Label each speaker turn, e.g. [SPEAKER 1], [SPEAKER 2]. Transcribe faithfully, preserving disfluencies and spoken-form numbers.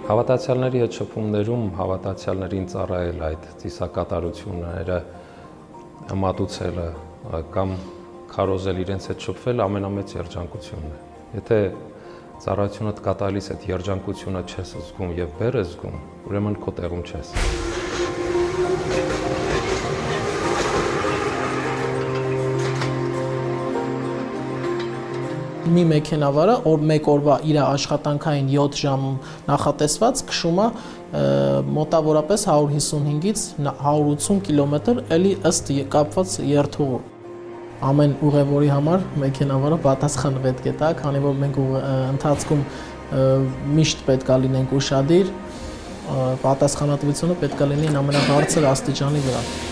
[SPEAKER 1] Հավատացյալների հետ շփումներում հավատացյալներին ծառայել այդ ծիսակատարությունները, մատուցելը կամ քարոզել իրենց հետ շփվել ամենամեծ երջանկությունն է։ Եթե ծառայությունդ կատարելիս այդ երջանկությունը չես զգում եւ բեռ ես զգում, ուրեմն քո տեղում չես։
[SPEAKER 2] Մի մեքենավարը օր մեկ օրվա իր աշխատանքային յոթ ժամ նախատեսված քշում է մոտավորապես հարյուր հիսունհինգից հարյուր ութսուն կիլոմետր էլի ըստ կապված երթուղու։ Ամեն ուղևորի համար մեքենավարը պատասխան պետք է տա, քանի որ մենք ընթացքում միշտ պետք է լինենք ուշադիր, պատասխանատվությունը պետք է լինի ամենաբարձր աստիճանի վրա։